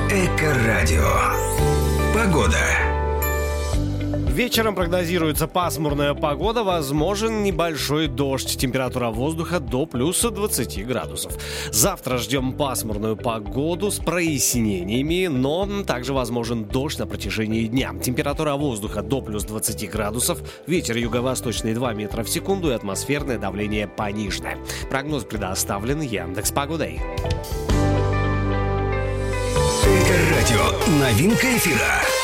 Эко-радио. Погода. Вечером прогнозируется пасмурная погода, возможен небольшой дождь. Температура воздуха до плюс 20 градусов. Завтра ждем пасмурную погоду с прояснениями, но также возможен дождь на протяжении дня. Температура воздуха до плюс 20 градусов, ветер юго-восточный 2 метра в секунду и атмосферное давление пониженное. Прогноз предоставлен Яндекс.Погодой. Эко-радио. Новинка эфира.